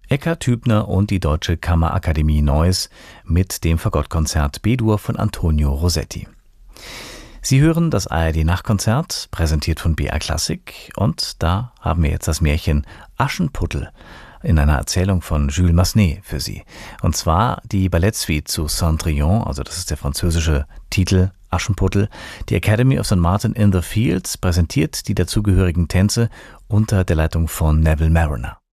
Eckhard Hübner und die Deutsche Kammerakademie Neuss mit dem Fagottkonzert B-Dur von Antonio Rossetti. Sie hören das ARD-Nachtkonzert, präsentiert von BR Klassik, und da haben wir jetzt das Märchen Aschenputtel in einer Erzählung von Jules Massenet für Sie. Und zwar die Ballettsuite zu Cendrillon, also das ist der französische Titel Aschenputtel. Die Academy of St. Martin in the Fields präsentiert die dazugehörigen Tänze unter der Leitung von Neville Marriner.